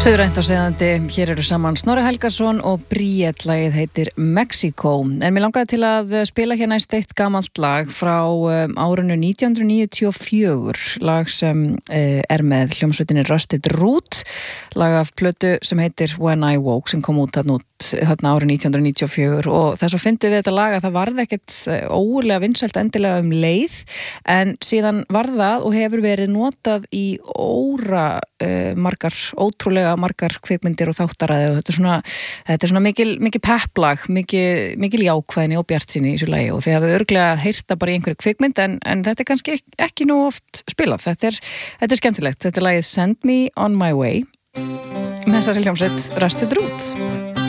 Suðrænt og segðandi, hér eru saman Snorri Helgason og Bríett, lagið heitir Mexico. En mér langaði til að spila hérna eitt gamalt lag frá árinu 1994, lag sem með hljómsveitinni Rusted Root, lag af plötu sem heitir When I Woke, sem kom út þarna árið 1994 og þess að fyndið við þetta lag að það varð ekkert ógurlega vinsælt endilega leið, en síðan varð það og hefur verið notað í ótrúlega margar kvikmyndir og þáttaræði og þetta er svona mikil pepplag, mikil jákvæðni og bjartsýni í þessu lagi og þið hafið örugglega heyrt það bara í einhverju kvikmynd en þetta er kannski ekki nú oft spilað. Þetta er skemmtilegt. Þetta er lagið Send Me On My Way með þessari hljómsveit Rusted Root.